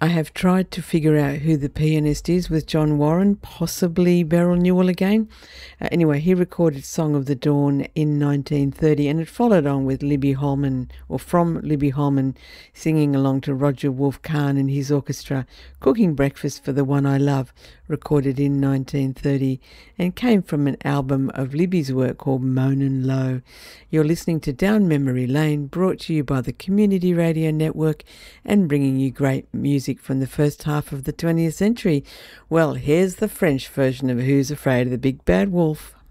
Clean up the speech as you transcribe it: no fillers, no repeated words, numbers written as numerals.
I have tried to figure out who the pianist is with John Warren, possibly Beryl Newell again. Anyway, he recorded Song of the Dawn in 1930, and it followed on with Libby Holman, or from Libby Holman, singing along to Roger Wolf Kahn and his orchestra, Cooking Breakfast for the One I Love, recorded in 1930, and came from an album of Libby's work called Moanin' Low. You're listening to Down Memory Lane, brought to you by the Community Radio Network and bringing you great music from the first half of the 20th century. Well, here's the French version of Who's Afraid of the Big Bad Wolf.